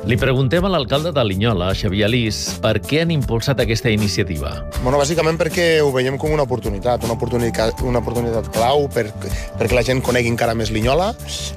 Li preguntem a l'alcalde de Linyola, Xavier Alís, per què han impulsat aquesta iniciativa. Bàsicament perquè ho veiem com una oportunitat clau perquè la gent conegui encara més Linyola,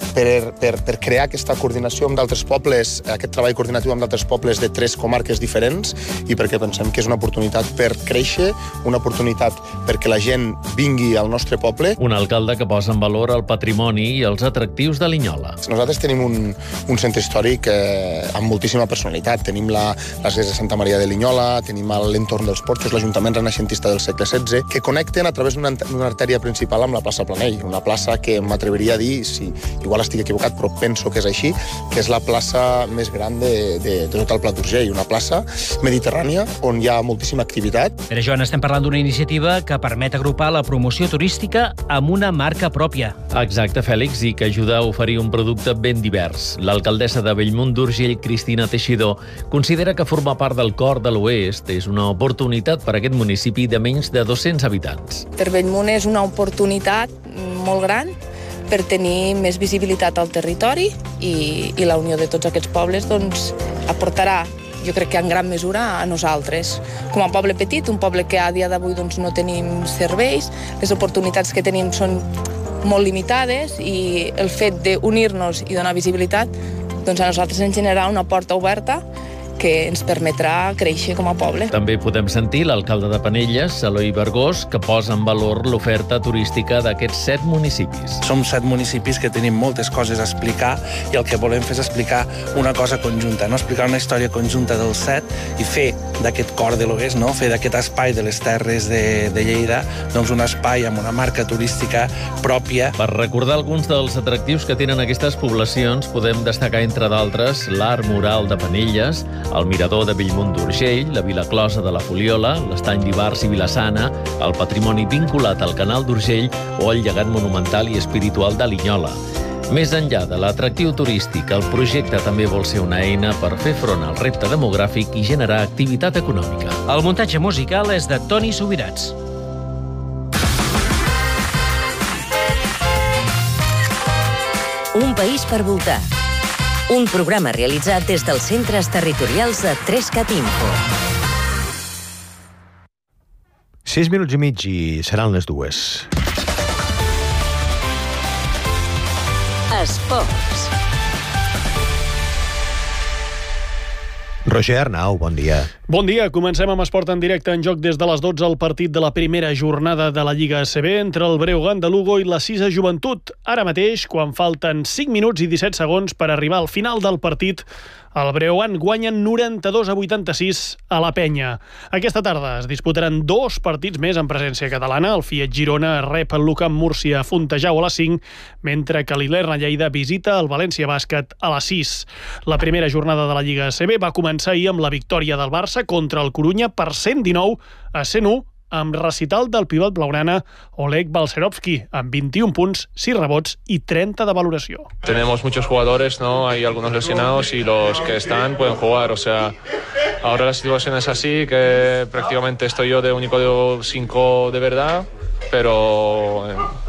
per crear aquesta coordinació amb d'altres pobles, aquest treball coordinatiu amb d'altres pobles de 3 comarques diferents, i perquè pensem que és una oportunitat per créixer, una oportunitat perquè la gent vingui al nostre poble. Un alcalde que posa en valor el patrimoni i els atractius de Linyola. Nosaltres tenim un centre històric amb moltíssima personalitat. Tenim l'església de Santa Maria de Linyola, tenim l'entorn dels Porxos, l'Ajuntament renaixentista del segle XVI, que connecten a través d'una artèria principal amb la plaça Planell, una plaça que m'atreviria a dir, si igual estic equivocat, però penso que és així, que és la plaça més gran de tot el Pla d'Urgell, una plaça mediterrània on hi ha moltíssima activitat. Per això estem parlant d'una iniciativa que permet agrupar la promoció turística amb una marca pròpia. Exacte, Fèlix, i que ajuda a oferir un producte ben divers. L'alcaldessa de Bellmunt d'Urgell, Cristina Teixidor, considera que formar part del cor de l'Oest és una oportunitat per a aquest municipi de menys de 200 habitants. Per Bellmunt és una oportunitat molt gran per tenir més visibilitat al territori i la unió de tots aquests pobles aportarà, jo crec que en gran mesura, a nosaltres. Com a poble petit, un poble que a dia d'avui no tenim serveis, les oportunitats que tenim són molt limitades i el fet d'unir-nos i donar visibilitat a nosaltres ens generarà una porta oberta que ens permetrà créixer com a poble. També podem sentir l'alcalde de Penelles, Eloi Bergós, que posa en valor l'oferta turística d'aquests 7 municipis. Som 7 municipis que tenim moltes coses a explicar i el que volem fer és explicar una cosa conjunta, explicar una història conjunta dels 7 i fer d'aquest cor de l'Oest, fer d'aquest espai de les terres de Lleida un espai amb una marca turística pròpia. Per recordar alguns dels atractius que tenen aquestes poblacions, podem destacar, entre d'altres, l'Art Mural de Penelles, el Mirador de Bellmunt d'Urgell, la Vila Closa de la Fuliola, l'Estany d'Ivars i Vila-sana, el patrimoni vinculat al Canal d'Urgell o el llegat monumental i espiritual de Linyola. Més enllà de l'atractiu turístic, el projecte també vol ser una eina per fer front al repte demogràfic i generar activitat econòmica. El muntatge musical és de Toni Subirats. Un país per voltar. Un programa realitzat des dels centres territorials de 3CAT Info. 6 minuts i mig i seran les 2. Esports. Roger Arnau, bon dia. Bon dia, comencem amb esport en directe. En joc des de les 12 el partit de la primera jornada de la Lliga ACB entre el Breogán de Lugo i la Sisa Joventut. Ara mateix, quan falten 5 minuts i 17 segons per arribar al final del partit, el Breogán guanya 92-86 a la Penya. Aquesta tarda es disputaran 2 partits més en presència catalana. El Fiat Girona rep el Lucam Múrcia a Fontejau a les 5, mentre que l'Ilerna Lleida visita el València Bàsquet a les 6. La primera jornada de la Lliga ACB va començar ahir amb la victòria del Barça contra el Corunya per 119-101, amb recital del pivot blaugrana Oleg Balcerovski, amb 21 punts, 6 rebots y 30 de valoració. Tenemos muchos jugadores, ¿no? Hay algunos lesionados y los que están pueden jugar. O sea, ahora la situación es así, que prácticamente estoy yo de único 5 de verdad, pero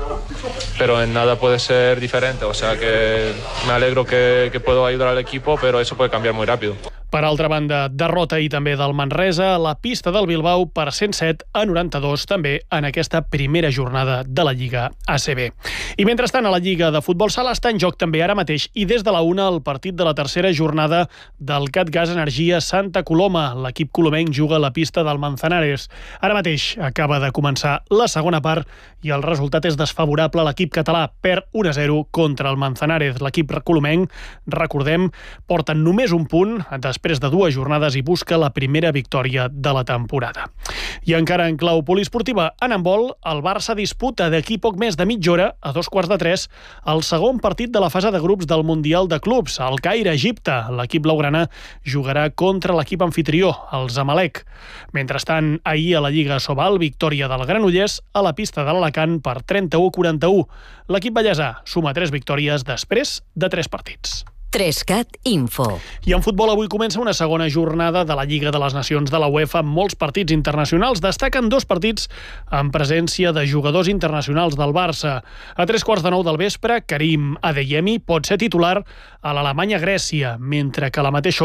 en nada puede ser diferente. O sea que me alegro que puedo ayudar al equipo, pero eso puede cambiar muy rápido. Per altra banda, derrota i també del Manresa a la pista del Bilbao per 107-92, també en aquesta primera jornada de la Lliga ACB. I mentrestant, a la Lliga de Futbol Sala està en joc també ara mateix i des de la 1 el partit de la tercera jornada del CatGas Energia Santa Coloma. L'equip colomenc juga a la pista del Manzanares. Ara mateix acaba de començar la segona part i el resultat és desfavorable a l'equip català. Perd 1-0 contra el Manzanares. L'equip colomenc, recordem, porta només un punt després de 2 jornades i busca la primera victòria de la temporada. I encara en clau poliesportiva, en handbol, el Barça disputa d'aquí poc més de mitja hora, a 2:45, el segon partit de la fase de grups del Mundial de Clubs, al Caire, Egipte. L'equip blaugrana jugarà contra l'equip anfitrió, el Zamalek. Mentrestant, ahir a la Lliga Sobal, victòria del Granollers a la pista de l'Alacant per 31-41. L'equip ballesà suma 3 victòries després de 3 partits. 3CAT Info. I en futbol avui comença una segona jornada de la Lliga de les Nacions de la UEFA amb molts partits internacionals. Destaquen 2 partits en presència de jugadors internacionals del Barça. A 9:15 del vespre, Karim Adeyemi pot ser titular a l'Alemanya-Grècia, mentre que a la mateixa